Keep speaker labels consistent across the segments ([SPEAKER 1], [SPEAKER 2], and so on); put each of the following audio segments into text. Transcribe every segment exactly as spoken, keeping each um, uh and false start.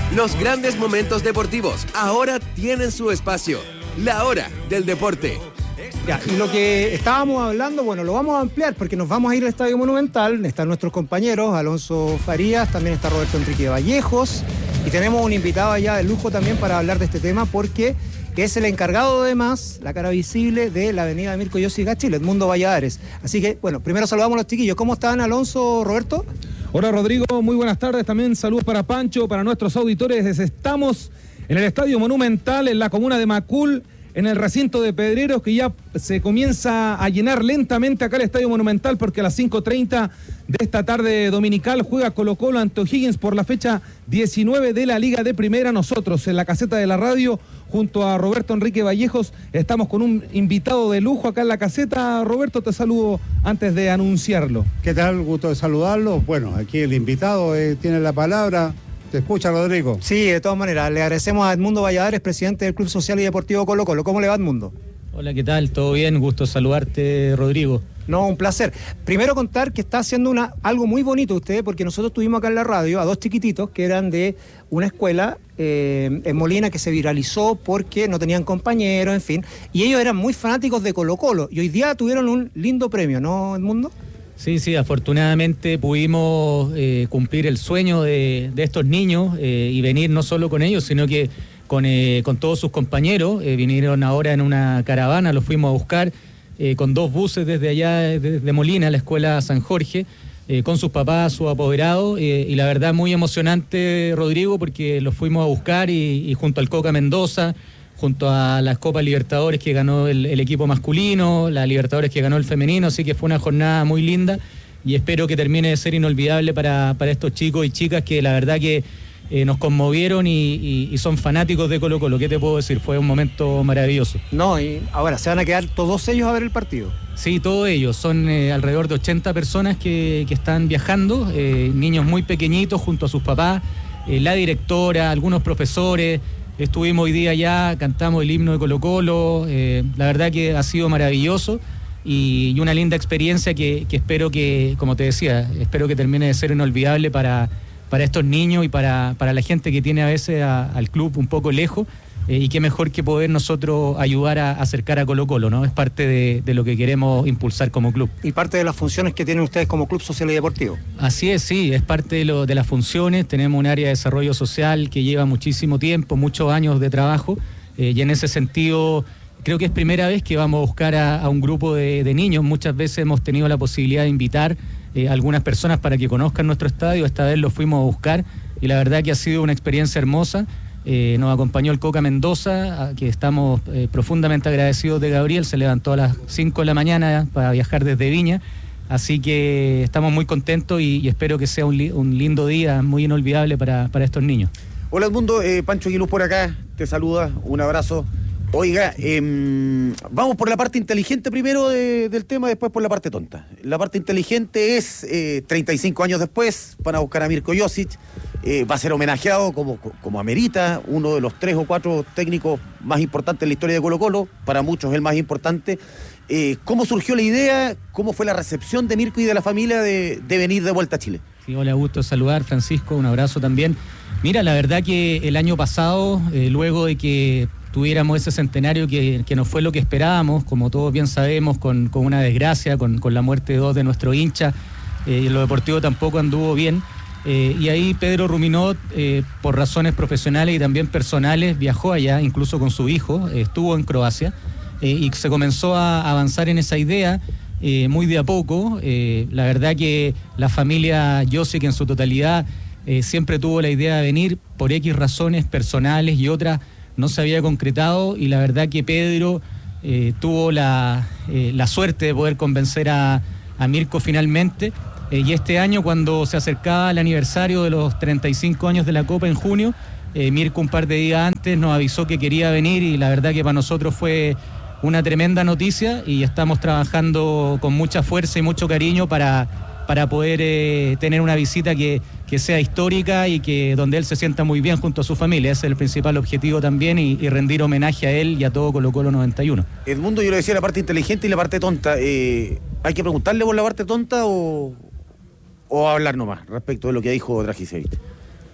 [SPEAKER 1] Los grandes momentos deportivos ahora tienen su espacio. La hora del deporte.
[SPEAKER 2] Ya, y lo que estábamos hablando, bueno, lo vamos a ampliar porque nos vamos a ir al Estadio Monumental. Están nuestros compañeros, Alonso Farías, también está Roberto Enrique Vallejos, y tenemos un invitado allá de lujo también para hablar de este tema porque es el encargado además, la cara visible de la avenida Mirko Yossi Gachil, Edmundo Valladares. Así que, bueno, primero saludamos a los chiquillos. ¿Cómo están, Alonso, Roberto?
[SPEAKER 3] Hola, Rodrigo, muy buenas tardes. También saludos para Pancho, para nuestros auditores. Estamos en el Estadio Monumental, en la comuna de Macul, en el recinto de Pedreros, que ya se comienza a llenar lentamente acá el Estadio Monumental, porque a las cinco treinta de esta tarde dominical juega Colo-Colo ante O'Higgins por la fecha diecinueve de la Liga de Primera. Nosotros en la caseta de la radio, junto a Roberto Enrique Vallejos, estamos con un invitado de lujo acá en la caseta. Roberto, te saludo antes de anunciarlo.
[SPEAKER 4] ¿Qué tal? Gusto de saludarlo. Bueno, aquí el invitado eh, tiene la palabra. ¿Te escucha, Rodrigo?
[SPEAKER 2] Sí, de todas maneras. Le agradecemos a Edmundo Valladares, presidente del Club Social y Deportivo Colo-Colo. ¿Cómo le va, Edmundo?
[SPEAKER 5] Hola, ¿qué tal? ¿Todo bien? Gusto saludarte, Rodrigo.
[SPEAKER 2] No, un placer. Primero contar que está haciendo una, algo muy bonito usted, porque nosotros tuvimos acá en la radio a dos chiquititos que eran de una escuela eh, en Molina que se viralizó porque no tenían compañeros, en fin, y ellos eran muy fanáticos de Colo-Colo, y hoy día tuvieron un lindo premio, ¿no, Edmundo?
[SPEAKER 5] Sí, sí, afortunadamente pudimos eh, cumplir el sueño de, de estos niños eh, y venir no solo con ellos, sino que con, eh, con todos sus compañeros. Eh, vinieron ahora en una caravana, los fuimos a buscar eh, con dos buses desde allá, desde Molina, la escuela San Jorge, eh, con sus papás, sus apoderados, eh, y la verdad muy emocionante, Rodrigo, porque los fuimos a buscar y, y junto al Coca Mendoza, junto a las Copas Libertadores que ganó el, el equipo masculino, la Libertadores que ganó el femenino, así que fue una jornada muy linda y espero que termine de ser inolvidable para, para estos chicos y chicas que la verdad que eh, nos conmovieron y, y, y son fanáticos de Colo-Colo. ¿Qué te puedo decir? Fue un momento maravilloso.
[SPEAKER 2] No, y ahora se van a quedar todos ellos a ver el partido.
[SPEAKER 5] Sí, todos ellos, son eh, alrededor de ochenta personas que, que están viajando, eh, niños muy pequeñitos junto a sus papás, eh, la directora, algunos profesores. Estuvimos hoy día ya, cantamos el himno de Colo-Colo, eh, la verdad que ha sido maravilloso y, y una linda experiencia que, que espero que, como te decía, espero que termine de ser inolvidable para, para estos niños y para, para la gente que tiene a veces a, al club un poco lejos, eh, y qué mejor que poder nosotros ayudar a, a acercar a Colo-Colo, ¿no? Es parte de, de lo que queremos impulsar como club.
[SPEAKER 2] Y parte de las funciones que tienen ustedes como Club Social y Deportivo.
[SPEAKER 5] Así es, sí, es parte de, lo, de las funciones. Tenemos un área de desarrollo social que lleva muchísimo tiempo, muchos años de trabajo, eh, y en ese sentido creo que es primera vez que vamos a buscar a, a un grupo de, de niños. Muchas veces hemos tenido la posibilidad de invitar eh, a algunas personas para que conozcan nuestro estadio. Esta vez lo fuimos a buscar y la verdad que ha sido una experiencia hermosa. Eh, nos acompañó el Coca Mendoza, a, que estamos eh, profundamente agradecidos de Gabriel. Se levantó a las cinco de la mañana para viajar desde Viña, así que estamos muy contentos y, y espero que sea un, li, un lindo día, muy inolvidable para, para estos niños.
[SPEAKER 6] Hola Edmundo, eh, Pancho Aguiluz por acá, te saluda, un abrazo. Oiga, eh, vamos por la parte inteligente primero de, del tema, después por la parte tonta. La parte inteligente es, eh, treinta y cinco años después, van a buscar a Mirko Josic, eh, va a ser homenajeado como, como amerita, uno de los tres o cuatro técnicos más importantes en la historia de Colo-Colo, para muchos el más importante. Eh, ¿Cómo surgió la idea? ¿Cómo fue la recepción de Mirko y de la familia de, de venir de vuelta a Chile?
[SPEAKER 5] Sí, hola, gusto saludar, Francisco, un abrazo también. Mira, la verdad que el año pasado, eh, luego de que tuviéramos ese centenario que, que no fue lo que esperábamos, como todos bien sabemos, con, con una desgracia, con, con la muerte de dos de nuestros hinchas, eh, y lo deportivo tampoco anduvo bien, eh, y ahí Pedro Ruminot, eh, por razones profesionales y también personales, viajó allá, incluso con su hijo, eh, estuvo en Croacia, eh, y se comenzó a avanzar en esa idea, eh, muy de a poco. Eh, la verdad que la familia Josic en su totalidad eh, siempre tuvo la idea de venir por X razones personales y otras no se había concretado, y la verdad que Pedro eh, tuvo la, eh, la suerte de poder convencer a, a Mirko finalmente, eh, y este año, cuando se acercaba el aniversario de los treinta y cinco años de la Copa en junio, eh, Mirko un par de días antes nos avisó que quería venir, y la verdad que para nosotros fue una tremenda noticia, y estamos trabajando con mucha fuerza y mucho cariño para, para poder eh, tener una visita que que sea histórica y que donde él se sienta muy bien junto a su familia. Ese es el principal objetivo también, y, y rendir homenaje a él y a todo Colo-Colo noventa y uno.
[SPEAKER 6] Edmundo, yo le decía la parte inteligente y la parte tonta. Eh, ¿Hay que preguntarle por la parte tonta o, o hablar nomás respecto de lo que dijo Dragicevic?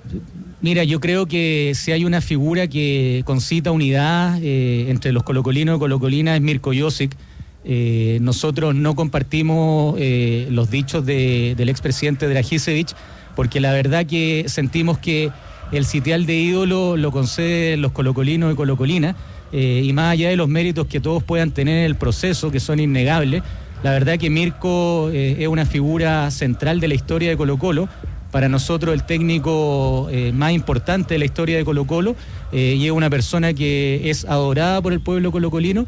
[SPEAKER 5] Mira, yo creo que si hay una figura que concita unidad eh, entre los colocolinos y colocolinas es Mirko Josic. Eh, nosotros no compartimos eh, los dichos de, del expresidente Dragicevic, porque la verdad que sentimos que el sitial de ídolo lo conceden los colocolinos y colocolinas, eh, y más allá de los méritos que todos puedan tener en el proceso, que son innegables, la verdad que Mirko eh, es una figura central de la historia de Colo-Colo, para nosotros el técnico eh, más importante de la historia de Colo-Colo, eh, y es una persona que es adorada por el pueblo colocolino,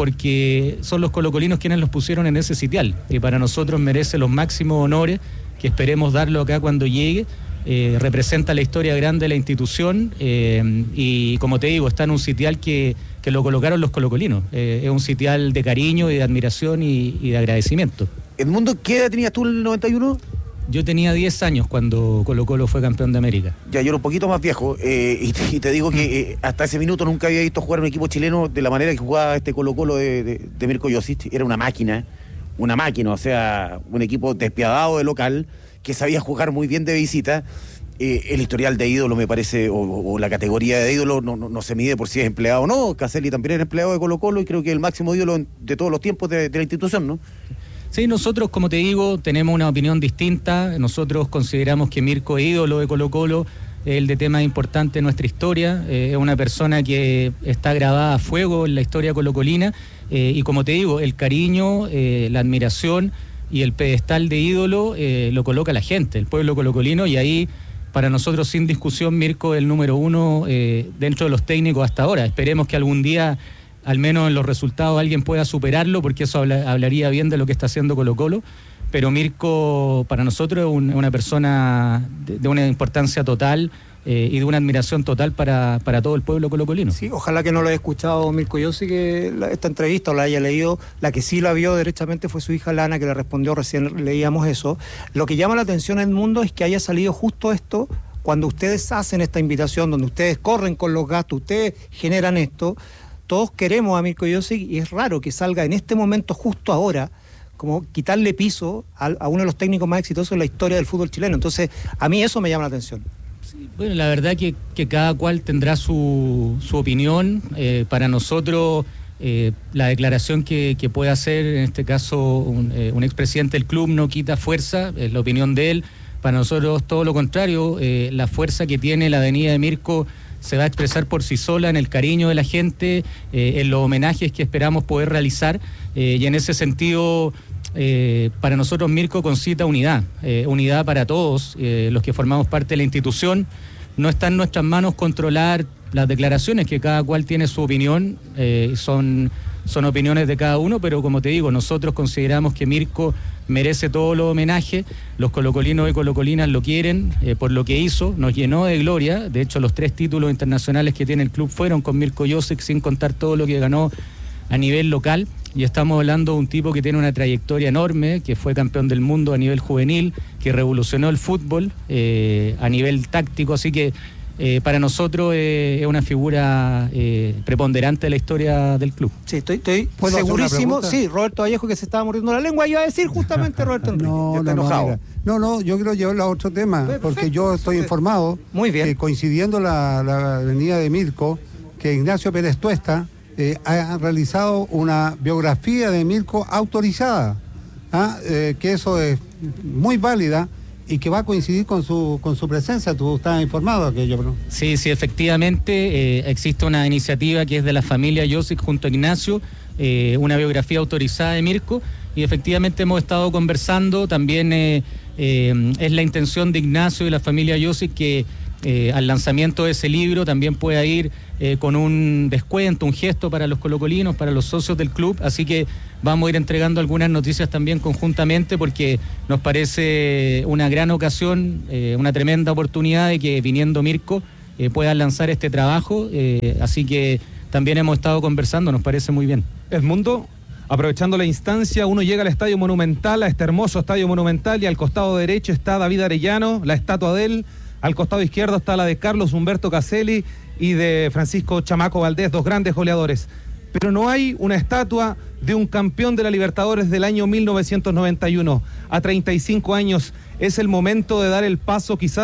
[SPEAKER 5] porque son los colocolinos quienes los pusieron en ese sitial, que para nosotros merece los máximos honores, que esperemos darlo acá cuando llegue. Eh, representa la historia grande de la institución, eh, y como te digo, está en un sitial que, que lo colocaron los colocolinos. Eh, es un sitial de cariño y de admiración y, y de agradecimiento.
[SPEAKER 6] Edmundo, ¿qué edad tenías tú en el noventa y uno?
[SPEAKER 5] Yo tenía diez años cuando Colo-Colo fue campeón de América.
[SPEAKER 6] Ya, yo era un poquito más viejo, eh, y, te, y te digo que eh, hasta ese minuto nunca había visto jugar un equipo chileno de la manera que jugaba este Colo-Colo de, de, de Mirko Josic. Era una máquina, una máquina, o sea, un equipo despiadado de local, que sabía jugar muy bien de visita. Eh, el historial de ídolo me parece, o, o la categoría de ídolo no, no, no se mide por si es empleado o no. Caselli también era empleado de Colo-Colo y creo que el máximo ídolo de todos los tiempos de, de la institución, ¿no?
[SPEAKER 5] Sí, nosotros, como te digo, tenemos una opinión distinta. Nosotros consideramos que Mirko es ídolo de Colo-Colo, es el de temas importantes en nuestra historia, eh, es una persona que está grabada a fuego en la historia colocolina, eh, y como te digo, el cariño, eh, la admiración y el pedestal de ídolo eh, lo coloca la gente, el pueblo colocolino, y ahí para nosotros sin discusión Mirko es el número uno eh, dentro de los técnicos hasta ahora. Esperemos que algún día, al menos en los resultados, alguien pueda superarlo, porque eso habla, hablaría bien de lo que está haciendo Colo-Colo, pero Mirko para nosotros es un, una persona de, de una importancia total eh, y de una admiración total para, para todo el pueblo colocolino.
[SPEAKER 2] Sí, ojalá que no lo haya escuchado Mirko Josic, que la, esta entrevista, o la haya leído. La que sí la vio derechamente fue su hija Lana, que le respondió, recién leíamos eso. Lo que llama la atención, Edmundo, es que haya salido justo esto cuando ustedes hacen esta invitación, donde ustedes corren con los gastos, ustedes generan esto. Todos queremos a Mirko Josic y es raro que salga en este momento, justo ahora, como quitarle piso a, a uno de los técnicos más exitosos en la historia del fútbol chileno. Entonces, a mí eso me llama la atención.
[SPEAKER 5] Sí, bueno, la verdad que, que cada cual tendrá su, su opinión. Eh, para nosotros, eh, la declaración que, que puede hacer, en este caso, un, eh, un expresidente del club no quita fuerza, es la opinión de él. Para nosotros, todo lo contrario, eh, la fuerza que tiene la venida de Mirko se va a expresar por sí sola en el cariño de la gente, eh, en los homenajes que esperamos poder realizar, eh, y en ese sentido, eh, para nosotros Mirko concita unidad, eh, unidad para todos, eh, los que formamos parte de la institución. No está en nuestras manos controlar las declaraciones, que cada cual tiene su opinión, eh, son, son opiniones de cada uno, pero como te digo, nosotros consideramos que Mirko merece todos los homenajes, los colocolinos y colocolinas lo quieren eh, por lo que hizo, nos llenó de gloria. De hecho, los tres títulos internacionales que tiene el club fueron con Mirko Josic, sin contar todo lo que ganó a nivel local, y estamos hablando de un tipo que tiene una trayectoria enorme, que fue campeón del mundo a nivel juvenil, que revolucionó el fútbol eh, a nivel táctico, así que Eh, para nosotros eh, es una figura eh, preponderante de la historia del club.
[SPEAKER 2] Sí, estoy, estoy segurísimo. Sí, Roberto Vallejo, que se estaba mordiendo la lengua, iba a decir justamente Roberto Enrique.
[SPEAKER 4] No,
[SPEAKER 2] está
[SPEAKER 4] no,
[SPEAKER 2] enojado.
[SPEAKER 4] No, no, no, yo quiero llevarlo a otro tema,
[SPEAKER 2] Perfecto.
[SPEAKER 4] porque yo estoy informado,
[SPEAKER 2] Muy bien.
[SPEAKER 4] que coincidiendo la, la venida de Mirko, que Ignacio Pérez Tuesta eh, ha realizado una biografía de Mirko autorizada, ¿ah? eh, que eso es muy válida, y que va a coincidir con su con su presencia. Tú estás informado de aquello, ¿no?
[SPEAKER 5] Sí, sí, efectivamente, eh, existe una iniciativa que es de la familia Josic junto a Ignacio, eh, una biografía autorizada de Mirko, y efectivamente hemos estado conversando. También eh, eh, es la intención de Ignacio y la familia Josic que eh, al lanzamiento de ese libro también pueda ir eh, con un descuento, un gesto para los colocolinos, para los socios del club, así que vamos a ir entregando algunas noticias también conjuntamente, porque nos parece una gran ocasión, eh, una tremenda oportunidad de que viniendo Mirko eh, pueda lanzar este trabajo, eh, así que también hemos estado conversando, nos parece muy bien.
[SPEAKER 3] Edmundo, aprovechando la instancia, uno llega al Estadio Monumental, a este hermoso Estadio Monumental, y al costado derecho está David Arellano, la estatua de él, al costado izquierdo está la de Carlos Humberto Caselli y de Francisco Chamaco Valdés, dos grandes goleadores. Pero no hay una estatua de un campeón de la Libertadores del año mil novecientos noventa y uno. A treinta y cinco años es el momento de dar el paso quizás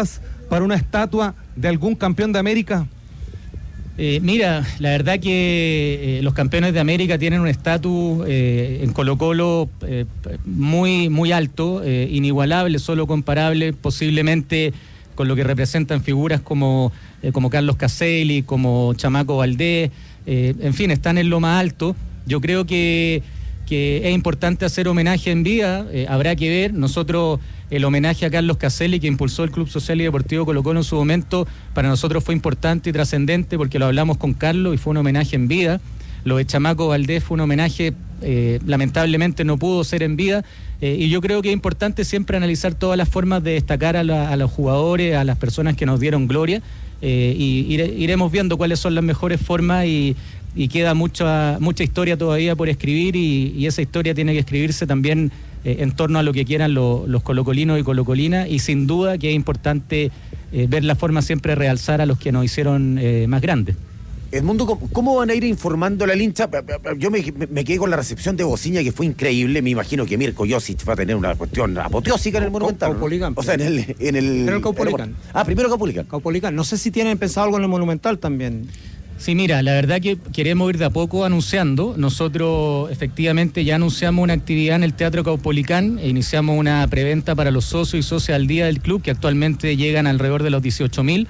[SPEAKER 3] para una estatua de algún campeón de América?
[SPEAKER 5] Eh, mira, la verdad que eh, los campeones de América tienen un estatus eh, en Colo-Colo eh, muy, muy alto, eh, inigualable, solo comparable posiblemente con lo que representan figuras como, eh, como Carlos Caselli, como Chamaco Valdés, eh, en fin, están en lo más alto. Yo creo que, que es importante hacer homenaje en vida, eh, habrá que ver. Nosotros, el homenaje a Carlos Caselli, que impulsó el Club Social y Deportivo Colo-Colo en su momento, para nosotros fue importante y trascendente porque lo hablamos con Carlos y fue un homenaje en vida. Lo de Chamaco Valdés fue un homenaje, eh, lamentablemente no pudo ser en vida, eh, y yo creo que es importante siempre analizar todas las formas de destacar a, la, a los jugadores, a las personas que nos dieron gloria, eh, y ire, iremos viendo cuáles son las mejores formas y, y queda mucha, mucha historia todavía por escribir y, y esa historia tiene que escribirse también eh, en torno a lo que quieran lo, los colocolinos y colocolinas, y sin duda que es importante eh, ver la forma siempre de realzar a los que nos hicieron eh, más grandes.
[SPEAKER 6] Edmundo, ¿cómo van a ir informando a la hincha? Yo me, me quedé con la recepción de Bociña, que fue increíble. Me imagino que Mirko Josic va a tener una cuestión apoteósica en el Monumental.
[SPEAKER 2] Caupolicán.
[SPEAKER 6] O sea, en el... En el,
[SPEAKER 2] en el Caupolicán.
[SPEAKER 6] Ah, primero Caupolicán.
[SPEAKER 2] Caupolicán. No sé si tienen pensado algo en el Monumental también.
[SPEAKER 5] Sí, mira, la verdad que queremos ir de a poco anunciando. Nosotros efectivamente ya anunciamos una actividad en el Teatro Caupolicán e iniciamos una preventa para los socios y socias al día del club, que actualmente llegan alrededor de los dieciocho mil.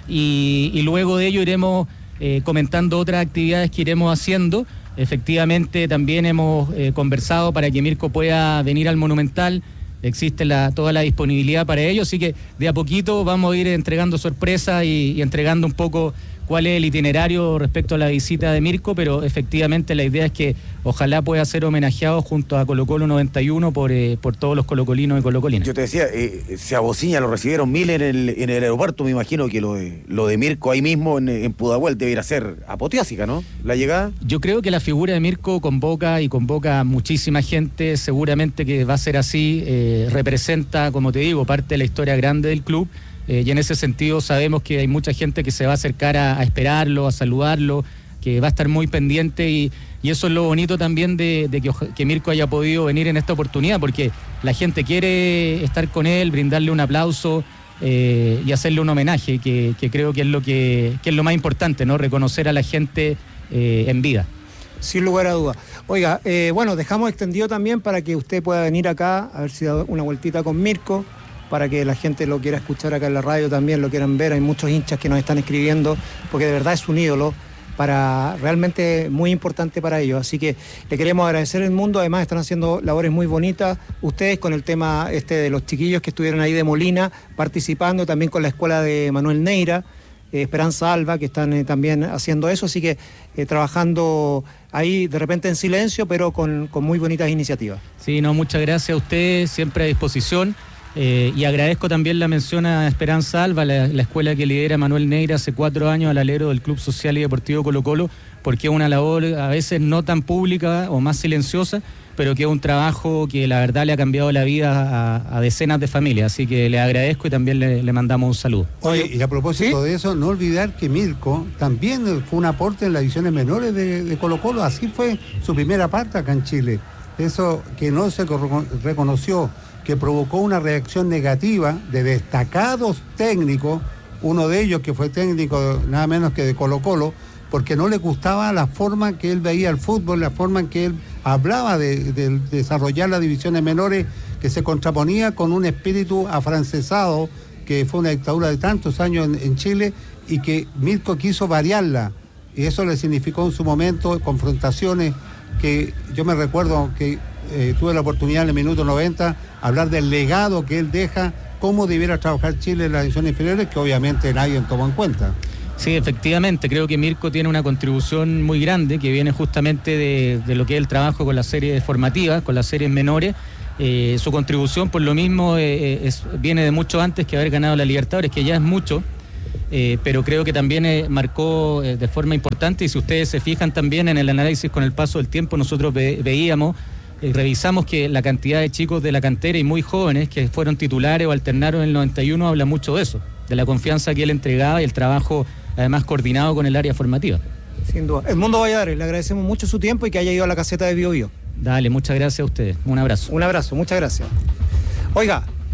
[SPEAKER 5] Y, y luego de ello iremos... Eh, comentando otras actividades que iremos haciendo. Efectivamente también hemos eh, conversado para que Mirko pueda venir al Monumental, existe la, toda la disponibilidad para ello, así que de a poquito vamos a ir entregando sorpresas y, y entregando un poco cuál es el itinerario respecto a la visita de Mirko, pero efectivamente la idea es que ojalá pueda ser homenajeado junto a Colo-Colo noventa y uno por, eh, por todos los colocolinos y colocolinas.
[SPEAKER 6] Yo te decía, eh, si a Bociña lo recibieron mil en el, en el aeropuerto, me imagino que lo de, lo de Mirko ahí mismo en, en Pudahuel debería ser apoteósica, ¿no? La llegada.
[SPEAKER 5] Yo creo que la figura de Mirko convoca y convoca a muchísima gente, seguramente que va a ser así, eh, representa, como te digo, parte de la historia grande del club. Eh, y en ese sentido sabemos que hay mucha gente que se va a acercar a, a esperarlo, a saludarlo, que va a estar muy pendiente y, y eso es lo bonito también de, de que, que Mirko haya podido venir en esta oportunidad, porque la gente quiere estar con él, brindarle un aplauso eh, y hacerle un homenaje, que, que creo que es lo que, que es lo más importante, ¿no? Reconocer a la gente eh, en vida.
[SPEAKER 2] Sin lugar a duda. Oiga, eh, bueno, dejamos extendido también para que usted pueda venir acá, a ver si da una vueltita con Mirko, para que la gente lo quiera escuchar acá en la radio también, lo quieran ver. Hay muchos hinchas que nos están escribiendo, porque de verdad es un ídolo, para realmente muy importante para ellos. Así que le queremos agradecer el mundo. Además están haciendo labores muy bonitas ustedes con el tema este de los chiquillos que estuvieron ahí de Molina, participando también con la escuela de Manuel Neira, eh, Esperanza Alba, que están eh, también haciendo eso. Así que eh, trabajando ahí de repente en silencio, pero con, con muy bonitas iniciativas.
[SPEAKER 5] Sí, no, muchas gracias a ustedes, siempre a disposición. Eh, y agradezco también la mención a Esperanza Alba, la, la escuela que lidera Manuel Neira hace cuatro años al alero del Club Social y Deportivo Colo-Colo, porque es una labor a veces no tan pública o más silenciosa, pero que es un trabajo que la verdad le ha cambiado la vida a, a decenas de familias, así que le agradezco y también le, le mandamos un saludo.
[SPEAKER 4] Oye, y a propósito ¿Sí? de eso, no olvidar que Mirko también fue un aporte en las divisiones menores de, de Colo-Colo, así fue su primera parte acá en Chile, eso que no se reconoció, que provocó una reacción negativa de destacados técnicos, uno de ellos que fue técnico nada menos que de Colo-Colo, porque no le gustaba la forma que él veía el fútbol, la forma en que él hablaba de, de, de desarrollar las divisiones menores, que se contraponía con un espíritu afrancesado, que fue una dictadura de tantos años en, en Chile, y que Mirko quiso variarla, y eso le significó en su momento confrontaciones que yo me recuerdo que eh, tuve la oportunidad en el minuto noventa hablar del legado que él deja, cómo debiera trabajar Chile en las divisiones inferiores, que obviamente nadie tomó en cuenta.
[SPEAKER 5] Sí, efectivamente, creo que Mirko tiene una contribución muy grande que viene justamente de, de lo que es el trabajo con las series formativas, con las series menores. Eh, su contribución por lo mismo eh, es, viene de mucho antes que haber ganado la Libertadores, que ya es mucho, eh, pero creo que también eh, marcó eh, de forma importante, y si ustedes se fijan también en el análisis con el paso del tiempo, nosotros ve, veíamos, eh, revisamos que la cantidad de chicos de la cantera y muy jóvenes que fueron titulares o alternaron en el noventa y uno habla mucho de eso, de la confianza que él entregaba y el trabajo además coordinado con el área formativa.
[SPEAKER 2] Sin duda. Edmundo Valladares, le agradecemos mucho su tiempo y que haya ido a la caseta de Bio Bio.
[SPEAKER 5] Dale, muchas gracias a ustedes. Un abrazo.
[SPEAKER 2] Un abrazo, muchas gracias. Oiga,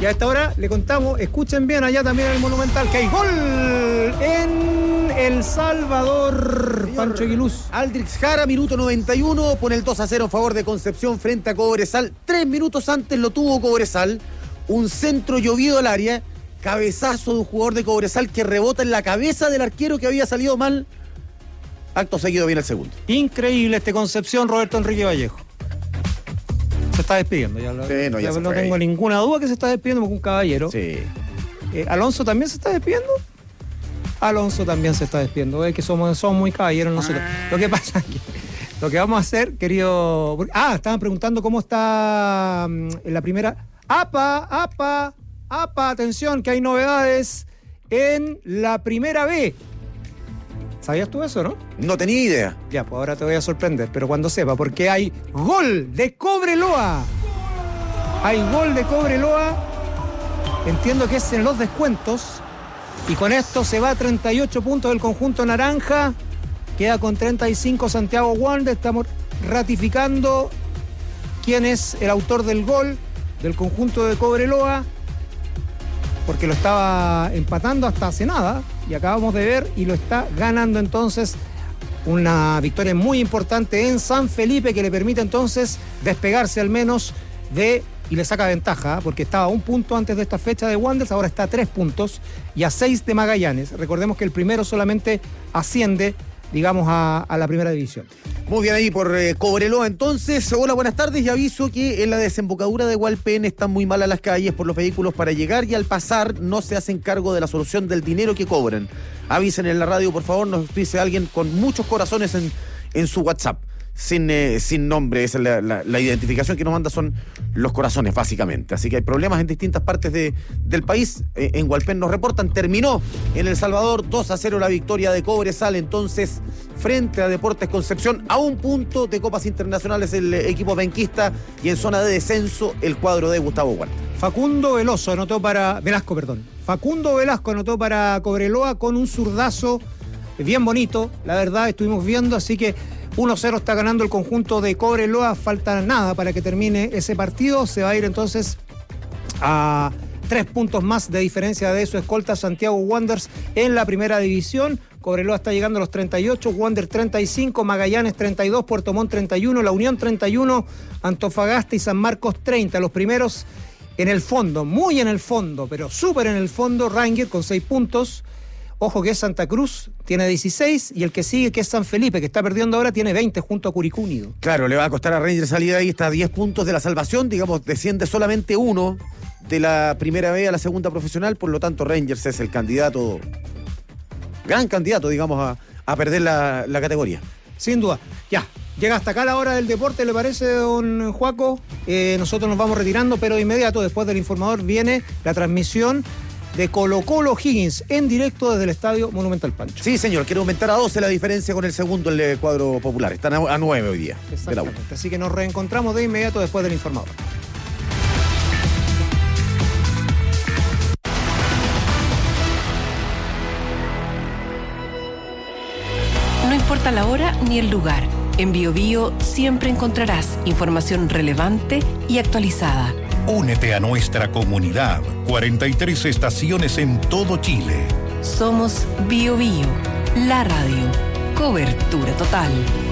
[SPEAKER 2] Y a esta hora le contamos, escuchen bien allá también en el Monumental, que hay gol en El Salvador.
[SPEAKER 6] Señor
[SPEAKER 2] Pancho Aguiluz.
[SPEAKER 6] Aldrich Jara, minuto noventa y uno, pone el dos a cero en favor de Concepción frente a Cobresal. Tres minutos antes lo tuvo Cobresal. Un centro llovido al área, cabezazo de un jugador de Cobresal que rebota en la cabeza del arquero que había salido mal. Acto seguido viene el segundo.
[SPEAKER 2] Increíble este Concepción, Roberto Enrique Vallejo. Se está despidiendo. Ya, lo,
[SPEAKER 6] Sí, no, ya
[SPEAKER 2] ya
[SPEAKER 6] se
[SPEAKER 2] no
[SPEAKER 6] fue
[SPEAKER 2] tengo
[SPEAKER 6] ahí.
[SPEAKER 2] ninguna duda que se está despidiendo como un caballero.
[SPEAKER 6] Sí.
[SPEAKER 2] Eh, ¿Alonso también se está despidiendo? Alonso también se está despidiendo. Es que somos, somos muy caballeros nosotros. Lo que pasa es que lo que vamos a hacer, querido... Ah, estaban preguntando cómo está mm, en la primera... ¡Apa! ¡Apa! ¡Apa! Atención, que hay novedades en la primera B. ¿Sabías tú eso, no?
[SPEAKER 6] No tenía idea.
[SPEAKER 2] Ya, pues ahora te voy a sorprender, pero cuando sepa, porque hay gol de Cobreloa. Hay gol de Cobreloa. Entiendo que es en los descuentos. Y con esto se va a treinta y ocho puntos del conjunto naranja. Queda con treinta y cinco Santiago Wanderers. Estamos ratificando quién es el autor del gol del conjunto de Cobreloa, porque lo estaba empatando hasta hace nada y acabamos de ver y lo está ganando entonces. Una victoria muy importante en San Felipe que le permite entonces despegarse al menos de, y le saca ventaja, ¿eh? Porque estaba a un punto antes de esta fecha de Wanderers, ahora está a tres puntos y a seis de Magallanes. Recordemos que el primero solamente asciende, digamos, a, a la primera división.
[SPEAKER 6] Muy bien ahí por eh, Cobreloa entonces. Hola, buenas tardes. Y aviso que en la desembocadura de Hualpén están muy malas las calles por los vehículos para llegar y al pasar no se hacen cargo de la solución del dinero que cobran. Avisen en la radio, por favor, nos dice alguien con muchos corazones en, en su WhatsApp. Sin, eh, sin nombre, esa es la, la, la identificación que nos manda son los corazones, básicamente. Así que hay problemas en distintas partes de, del país. Eh, en Hualpén nos reportan, terminó en El Salvador dos a cero la victoria de Cobresal, entonces frente a Deportes Concepción, a un punto de Copas Internacionales el eh, equipo penquista y en zona de descenso el cuadro de Gustavo Huerta.
[SPEAKER 2] Facundo Veloso anotó para... Velasco, perdón. Facundo Velasco anotó para Cobreloa con un zurdazo bien bonito, la verdad, estuvimos viendo, así que uno cero está ganando el conjunto de Cobreloa, falta nada para que termine ese partido, se va a ir entonces a tres puntos más de diferencia de su escolta Santiago Wanderers en la primera división. Cobreloa está llegando a los treinta y ocho, Wanderers treinta y cinco, Magallanes treinta y dos, Puerto Montt treinta y uno, La Unión treinta y uno, Antofagasta y San Marcos treinta. Los primeros en el fondo, muy en el fondo, pero súper en el fondo, Rangers con seis puntos. Ojo que es Santa Cruz, tiene dieciséis, y el que sigue, que es San Felipe, que está perdiendo ahora, tiene veinte junto a Curicó Unido.
[SPEAKER 6] Claro, le va a costar a Rangers salir de ahí, está a diez puntos de la salvación, digamos, desciende solamente uno de la primera B a la segunda profesional, por lo tanto Rangers es el candidato, gran candidato, digamos, a, a perder la, la categoría.
[SPEAKER 2] Sin duda. Ya, llega hasta acá la hora del deporte, ¿le parece, don Juaco? Eh, nosotros nos vamos retirando, pero de inmediato, después del informador, viene la transmisión de Colo Colo Higgins en directo desde el Estadio Monumental Pancho.
[SPEAKER 6] Sí, señor, quiere aumentar a doce la diferencia con el segundo el eh, cuadro popular. Están a, a nueve hoy día.
[SPEAKER 2] Exactamente. Así que nos reencontramos de inmediato después del informador.
[SPEAKER 7] No importa la hora ni el lugar. En Bio Bio siempre encontrarás información relevante y actualizada.
[SPEAKER 8] Únete a nuestra comunidad. cuarenta y tres estaciones en todo Chile.
[SPEAKER 7] Somos Bio Bio, la radio. Cobertura total.